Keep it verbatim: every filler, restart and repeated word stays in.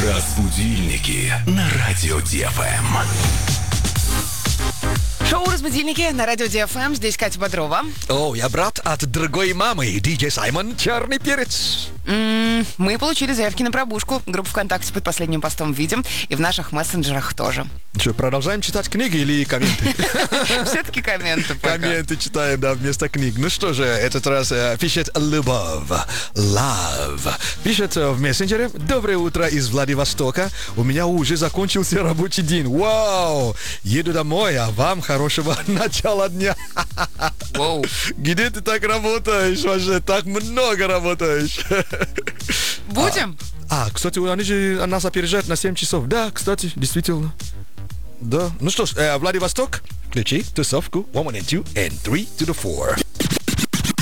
Разбудильники на радио Ди Эф Эм. Шоу «Разбудильники» на радио Ди Эф Эм. Здесь Катя Бодрова. О, я брат от другой мамы, диджей Саймон Черный Перец. М-м, мы получили заявки на пробужку. Группу ВКонтакте под последним постом видим. И в наших мессенджерах тоже. Что, продолжаем читать книги или комменты? Все-таки комменты пока. Комменты читаем, да, вместо книг. Ну что же, этот раз э, пишет Любовь. Love. Пишет э, в мессенджере: доброе утро из Владивостока. У меня уже закончился рабочий день. Вау! Еду домой, а вам хорошего начала дня. Воу. Где ты так работаешь? Вообще так много работаешь. Будем? А, а, кстати, они же нас опережают на семь часов. Да, кстати, действительно. Да. Ну что ж, э, Владивосток, включи тусовку. One, one, and two, and three to the four.